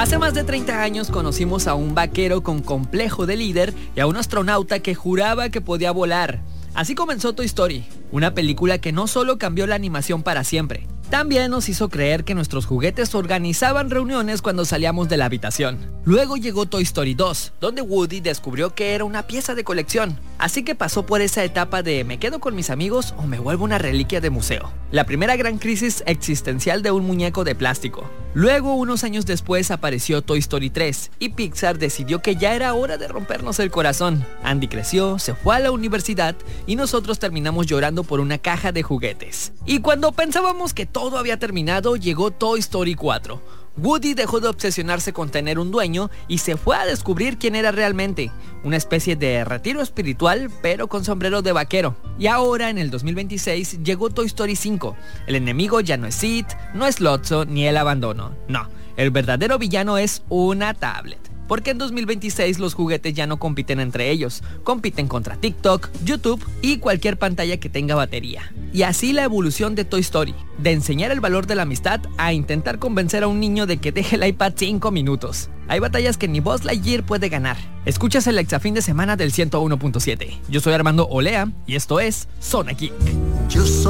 Hace más de 30 años conocimos a un vaquero con complejo de líder y a un astronauta que juraba que podía volar. Así comenzó Toy Story, una película que no solo cambió la animación para siempre, también nos hizo creer que nuestros juguetes organizaban reuniones cuando salíamos de la habitación. Luego llegó Toy Story 2, donde Woody descubrió que era una pieza de colección, así que pasó por esa etapa de ¿me quedo con mis amigos o me vuelvo una reliquia de museo? La primera gran crisis existencial de un muñeco de plástico. Luego, unos años después, apareció Toy Story 3 y Pixar decidió que ya era hora de rompernos el corazón. Andy creció, se fue a la universidad y nosotros terminamos llorando por una caja de juguetes. Y cuando pensábamos que todo había terminado, llegó Toy Story 4. Woody dejó de obsesionarse con tener un dueño y se fue a descubrir quién era realmente, una especie de retiro espiritual pero con sombrero de vaquero. Y ahora en el 2026 llegó Toy Story 5. El enemigo ya no es Sid, no es Lotso ni el abandono, no, el verdadero villano es una tablet. Porque en 2026 los juguetes ya no compiten entre ellos, compiten contra TikTok, YouTube y cualquier pantalla que tenga batería. Y así la evolución de Toy Story, de enseñar el valor de la amistad a intentar convencer a un niño de que deje el iPad 5 minutos. Hay batallas que ni Buzz Lightyear puede ganar. Escuchas el Exafín de semana del 101.7. Yo soy Armando Olea y esto es Zona Geek.